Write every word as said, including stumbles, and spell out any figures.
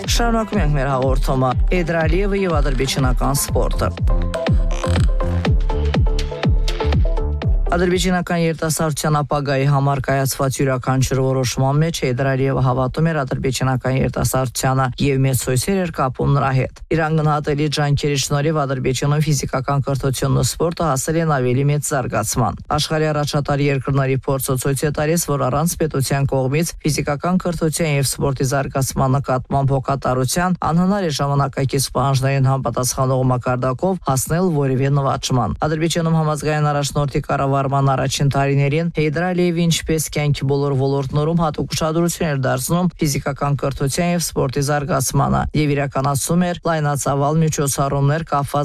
Շարունակում ենք մեր հաղորդումը։ Հեյդար Ալիևը եւ ադրբեջանական սպորտը։ Ադրբեջանական երիտասարդության ապագայի համար կայացված յուրաքանչյուր որոշման մեջ Հեյդար Ալիևը հավատում էր ադրբեջանական երիտասարդությանը եւ մեծ հույսեր էր կապում նրա հետ։ Իրան գնահատելի ջանքերի շնորհիվ Ադրբեջանում ֆիզիկական կրթությունն ու սպորտը հասել են ավելի մեծ զարգացման։ Աշխարհի առաջատար երկրների փորձը ցույց է տալիս, որ առանց պետության կողմից ֆիզիկական կրթության եւ սպորտի զարգացման նկատմամբ հոգատարության անհնար է ժամանակակից պահանջներին համապատասխանող մակարդակով հասնել որևէ նվաճման։ Ադրբեջանում համազգային առաջնորդի կառավարման առաջին տարիներին Հեյդար Ալիևը ինչպես կյանքի բոլոր ոլորտներում հատուկ ուշադրություն էր դարձնում ֆիզիկական կրթության եւ սպորտի զարգացմանը եւ իրականացում էր լայնածավալ միջոցառումներ կապված